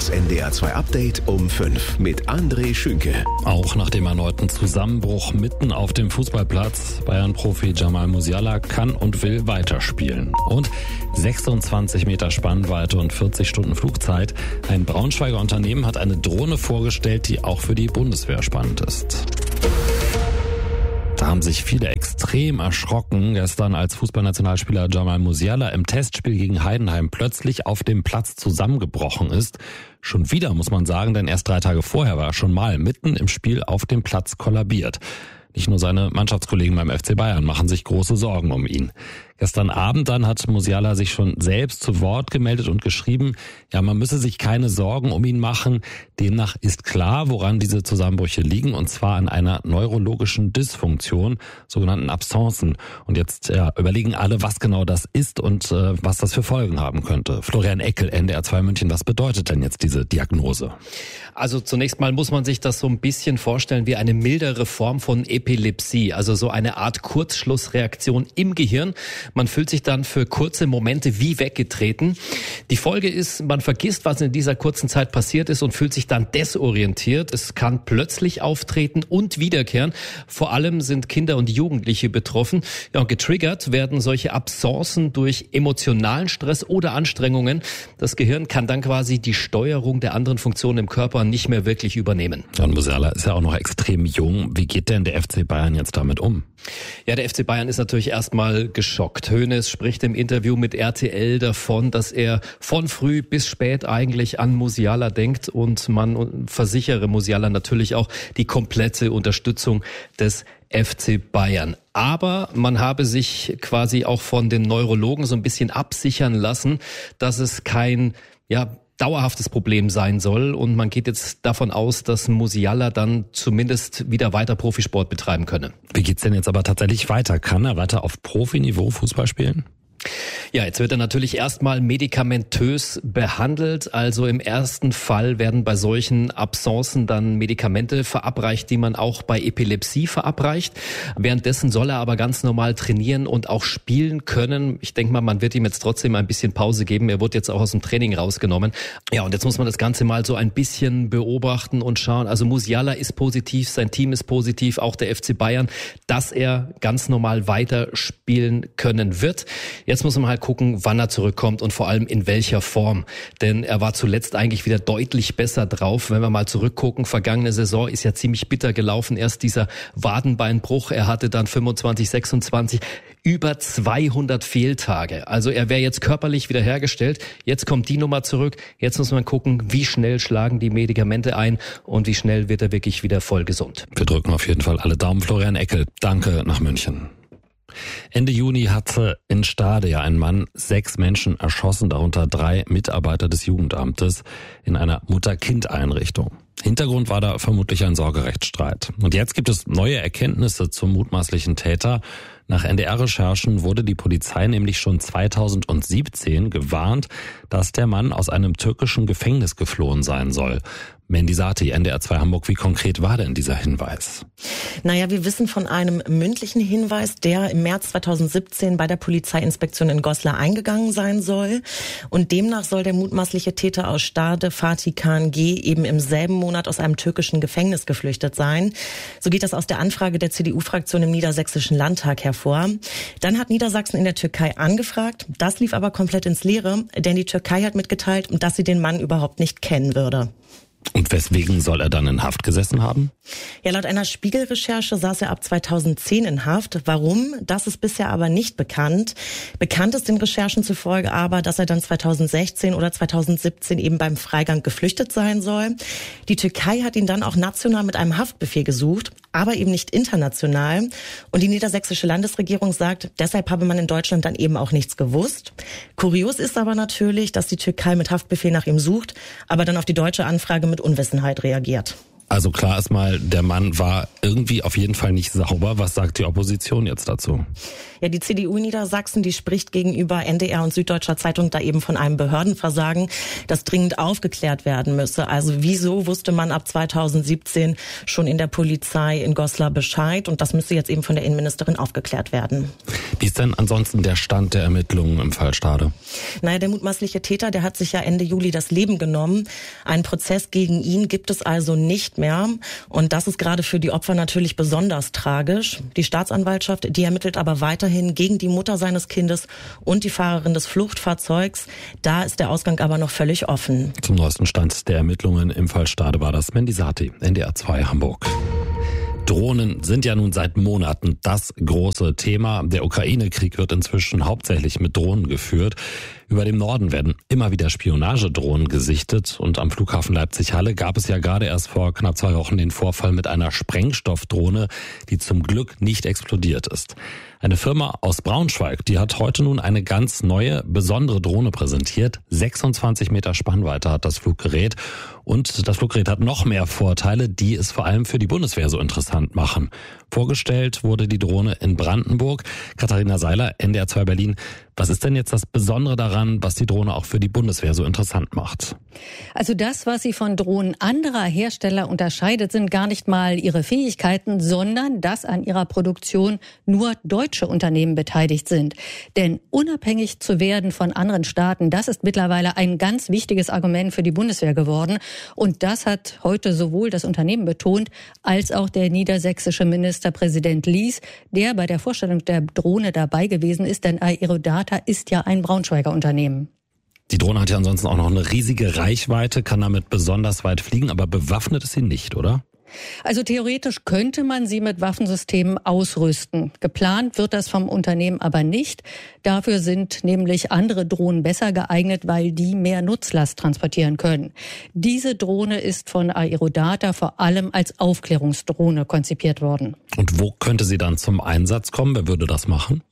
Das NDR 2 Update um 5 mit André Schünke. Auch nach dem erneuten Zusammenbruch mitten auf dem Fußballplatz, Bayern-Profi Jamal Musiala kann und will weiterspielen. Und 26 Meter Spannweite und 40 Stunden Flugzeit. Ein Braunschweiger Unternehmen hat eine Drohne vorgestellt, die auch für die Bundeswehr spannend ist. Da haben sich viele extrem erschrocken gestern, als Fußballnationalspieler Jamal Musiala im Testspiel gegen Heidenheim plötzlich auf dem Platz zusammengebrochen ist. Schon wieder, muss man sagen, denn erst 3 Tage vorher war er schon mal mitten im Spiel auf dem Platz kollabiert. Nicht nur seine Mannschaftskollegen beim FC Bayern machen sich große Sorgen um ihn. Gestern Abend dann hat Musiala sich schon selbst zu Wort gemeldet und geschrieben, ja, man müsse sich keine Sorgen um ihn machen. Demnach ist klar, woran diese Zusammenbrüche liegen, und zwar an einer neurologischen Dysfunktion, sogenannten Absencen. Und jetzt überlegen alle, was genau das ist und was das für Folgen haben könnte. Florian Eckel, NDR 2 München, was bedeutet denn jetzt diese Diagnose? Also zunächst mal muss man sich das so ein bisschen vorstellen wie eine mildere Form von Epilepsie, also so eine Art Kurzschlussreaktion im Gehirn. Man fühlt sich dann für kurze Momente wie weggetreten. Die Folge ist, man vergisst, was in dieser kurzen Zeit passiert ist und fühlt sich dann desorientiert. Es kann plötzlich auftreten und wiederkehren. Vor allem sind Kinder und Jugendliche betroffen. Ja, und getriggert werden solche Absencen durch emotionalen Stress oder Anstrengungen. Das Gehirn kann dann quasi die Steuerung der anderen Funktionen im Körper nicht mehr wirklich übernehmen. John Musiala ist ja auch noch extrem jung. Wie geht denn der FC Bayern jetzt damit um? Ja, der FC Bayern ist natürlich erstmal geschockt. Hoeneß spricht im Interview mit RTL davon, dass er von früh bis spät eigentlich an Musiala denkt, und man versichere Musiala natürlich auch die komplette Unterstützung des FC Bayern. Aber man habe sich quasi auch von den Neurologen so ein bisschen absichern lassen, dass es kein dauerhaftes Problem sein soll, und man geht jetzt davon aus, dass Musiala dann zumindest wieder weiter Profisport betreiben könne. Wie geht's denn jetzt aber tatsächlich weiter? Kann er weiter auf Profiniveau Fußball spielen? Ja, jetzt wird er natürlich erstmal medikamentös behandelt. Also im ersten Fall werden bei solchen Absencen dann Medikamente verabreicht, die man auch bei Epilepsie verabreicht. Währenddessen soll er aber ganz normal trainieren und auch spielen können. Ich denke mal, man wird ihm jetzt trotzdem ein bisschen Pause geben. Er wurde jetzt auch aus dem Training rausgenommen. Ja, und jetzt muss man das Ganze mal so ein bisschen beobachten und schauen. Also Musiala ist positiv, sein Team ist positiv, auch der FC Bayern, dass er ganz normal weiterspielen können wird. Jetzt muss man halt gucken, wann er zurückkommt und vor allem in welcher Form. Denn er war zuletzt eigentlich wieder deutlich besser drauf. Wenn wir mal zurückgucken, vergangene Saison ist ja ziemlich bitter gelaufen. Erst dieser Wadenbeinbruch, er hatte dann 25, 26, über 200 Fehltage. Also er wäre jetzt körperlich wiederhergestellt. Jetzt kommt die Nummer zurück. Jetzt muss man gucken, wie schnell schlagen die Medikamente ein und wie schnell wird er wirklich wieder voll gesund. Wir drücken auf jeden Fall alle Daumen. Florian Eckel, danke nach München. Ende Juni hatte in Stade ein Mann 6 Menschen erschossen, darunter 3 Mitarbeiter des Jugendamtes in einer Mutter-Kind-Einrichtung. Hintergrund war da vermutlich ein Sorgerechtsstreit. Und jetzt gibt es neue Erkenntnisse zum mutmaßlichen Täter. Nach NDR-Recherchen wurde die Polizei nämlich schon 2017 gewarnt, dass der Mann aus einem türkischen Gefängnis geflohen sein soll. Mandy Sati, NDR 2 Hamburg, wie konkret war denn dieser Hinweis? Naja, wir wissen von einem mündlichen Hinweis, der im März 2017 bei der Polizeiinspektion in Goslar eingegangen sein soll. Und demnach soll der mutmaßliche Täter aus Stade, Fatih Khan G., eben im selben Monat aus einem türkischen Gefängnis geflüchtet sein. So geht das aus der Anfrage der CDU-Fraktion im Niedersächsischen Landtag hervor. Dann hat Niedersachsen in der Türkei angefragt. Das lief aber komplett ins Leere, denn die Türkei hat mitgeteilt, dass sie den Mann überhaupt nicht kennen würde. Und weswegen soll er dann in Haft gesessen haben? Ja, laut einer Spiegel-Recherche saß er ab 2010 in Haft. Warum? Das ist bisher aber nicht bekannt. Bekannt ist den Recherchen zufolge aber, dass er dann 2016 oder 2017 eben beim Freigang geflüchtet sein soll. Die Türkei hat ihn dann auch national mit einem Haftbefehl gesucht, aber eben nicht international. Und die niedersächsische Landesregierung sagt, deshalb habe man in Deutschland dann eben auch nichts gewusst. Kurios ist aber natürlich, dass die Türkei mit Haftbefehl nach ihm sucht, aber dann auf die deutsche Anfrage mit Unwissenheit reagiert. Also klar ist mal, der Mann war irgendwie auf jeden Fall nicht sauber. Was sagt die Opposition jetzt dazu? Ja, die CDU Niedersachsen, die spricht gegenüber NDR und Süddeutscher Zeitung da eben von einem Behördenversagen, das dringend aufgeklärt werden müsse. Also wieso wusste man ab 2017 schon in der Polizei in Goslar Bescheid? Und das müsste jetzt eben von der Innenministerin aufgeklärt werden. Wie ist denn ansonsten der Stand der Ermittlungen im Fall Stade? Naja, der mutmaßliche Täter, der hat sich ja Ende Juli das Leben genommen. Einen Prozess gegen ihn gibt es also nicht mehr. Und das ist gerade für die Opfer natürlich besonders tragisch. Die Staatsanwaltschaft, die ermittelt aber weiterhin gegen die Mutter seines Kindes und die Fahrerin des Fluchtfahrzeugs. Da ist der Ausgang aber noch völlig offen. Zum neuesten Stand der Ermittlungen im Fall Stade war das Mandy Sati, NDR 2 Hamburg. Drohnen sind ja nun seit Monaten das große Thema. Der Ukraine-Krieg wird inzwischen hauptsächlich mit Drohnen geführt. Über dem Norden werden immer wieder Spionagedrohnen gesichtet. Und am Flughafen Leipzig-Halle gab es ja gerade erst vor knapp 2 Wochen den Vorfall mit einer Sprengstoffdrohne, die zum Glück nicht explodiert ist. Eine Firma aus Braunschweig, die hat heute nun eine ganz neue, besondere Drohne präsentiert. 26 Meter Spannweite hat das Fluggerät. Und das Fluggerät hat noch mehr Vorteile, die es vor allem für die Bundeswehr so interessant machen. Vorgestellt wurde die Drohne in Brandenburg. Katharina Seiler, NDR 2 Berlin. Was ist denn jetzt das Besondere daran, was die Drohne auch für die Bundeswehr so interessant macht? Also das, was sie von Drohnen anderer Hersteller unterscheidet, sind gar nicht mal ihre Fähigkeiten, sondern dass an ihrer Produktion nur deutsche Unternehmen beteiligt sind. Denn unabhängig zu werden von anderen Staaten, das ist mittlerweile ein ganz wichtiges Argument für die Bundeswehr geworden. Und das hat heute sowohl das Unternehmen betont, als auch der niedersächsische Ministerpräsident Lies, der bei der Vorstellung der Drohne dabei gewesen ist, denn Aerodata ist ja ein Braunschweiger Unternehmen. Die Drohne hat ja ansonsten auch noch eine riesige Reichweite, kann damit besonders weit fliegen, aber bewaffnet ist sie nicht, oder? Also theoretisch könnte man sie mit Waffensystemen ausrüsten. Geplant wird das vom Unternehmen aber nicht. Dafür sind nämlich andere Drohnen besser geeignet, weil die mehr Nutzlast transportieren können. Diese Drohne ist von Aerodata vor allem als Aufklärungsdrohne konzipiert worden. Und wo könnte sie dann zum Einsatz kommen? Wer würde das machen?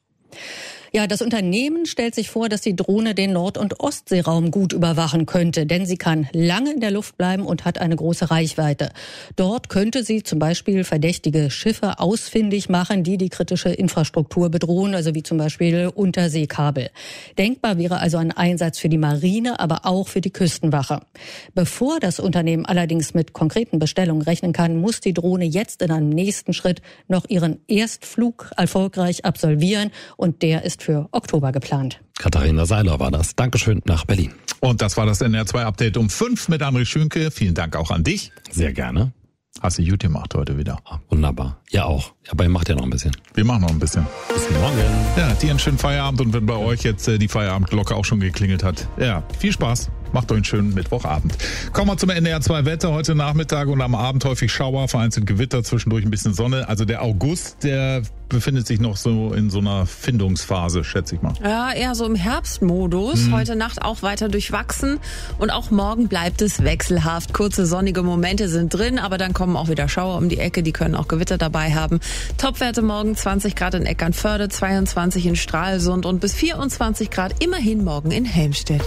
Ja, das Unternehmen stellt sich vor, dass die Drohne den Nord- und Ostseeraum gut überwachen könnte, denn sie kann lange in der Luft bleiben und hat eine große Reichweite. Dort könnte sie zum Beispiel verdächtige Schiffe ausfindig machen, die die kritische Infrastruktur bedrohen, also wie zum Beispiel Unterseekabel. Denkbar wäre also ein Einsatz für die Marine, aber auch für die Küstenwache. Bevor das Unternehmen allerdings mit konkreten Bestellungen rechnen kann, muss die Drohne jetzt in einem nächsten Schritt noch ihren Erstflug erfolgreich absolvieren und der ist für Oktober geplant. Katharina Seiler war das. Dankeschön nach Berlin. Und das war das NDR 2 Update um 5 mit André Schünke. Vielen Dank auch an dich. Sehr gerne. Hast du gut gemacht heute wieder. Ah, wunderbar. Ja auch. Aber ihr macht ja noch ein bisschen. Wir machen noch ein bisschen. Bis morgen. Ja, dir einen schönen Feierabend und wenn bei euch jetzt die Feierabendglocke auch schon geklingelt hat. Ja, viel Spaß. Macht euch einen schönen Mittwochabend. Kommen wir zum NDR 2 Wetter. Heute Nachmittag und am Abend häufig Schauer, vereinzelt Gewitter, zwischendurch ein bisschen Sonne. Also der August, der befindet sich noch so in so einer Findungsphase, schätze ich mal. Ja, eher so im Herbstmodus. Heute Nacht auch weiter durchwachsen und auch morgen bleibt es wechselhaft. Kurze sonnige Momente sind drin, aber dann kommen auch wieder Schauer um die Ecke, die können auch Gewitter dabei haben. Topwerte morgen 20 Grad in Eckernförde, 22 in Stralsund und bis 24 Grad immerhin morgen in Helmstedt.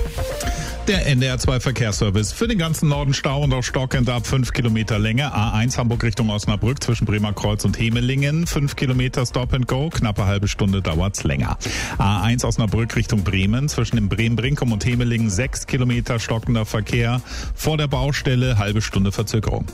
Der NDR 2 Verkehrsservice. Für den ganzen Norden Stau und auch stockend ab 5 Kilometer Länge. A1 Hamburg Richtung Osnabrück zwischen Bremerkreuz und Hemelingen. 5 Kilometer Stop and Go. Knappe halbe Stunde dauert's länger. A1 Osnabrück Richtung Bremen zwischen dem Bremen-Brinkum und Hemelingen. 6 Kilometer stockender Verkehr. Vor der Baustelle halbe Stunde Verzögerung.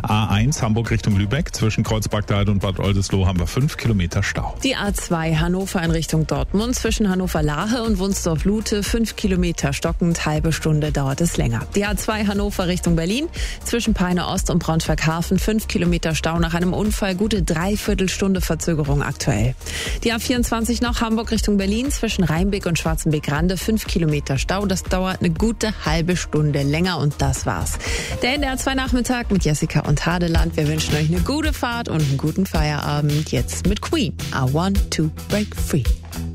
A1 Hamburg Richtung Lübeck zwischen Kreuzberg-Dahld und Bad Oldesloe haben wir 5 Kilometer Stau. Die A2 Hannover in Richtung Dortmund zwischen Hannover-Lahe und Wunsdorf-Lute 5 Kilometer stockend, halbe Stunde dauert es länger. Die A2 Hannover Richtung Berlin zwischen Peine Ost und Braunschweig-Hafen 5 Kilometer Stau nach einem Unfall, gute Dreiviertelstunde Verzögerung aktuell. Die A24 noch Hamburg Richtung Berlin zwischen Rheinbeck und Schwarzenbeck-Rande 5 Kilometer Stau, das dauert eine gute halbe Stunde länger und das war's. Der NDR 2 Nachmittag mit Jessica und Hadeland. Wir wünschen euch eine gute Fahrt und einen guten Feierabend. Jetzt mit Queen. I want to break free.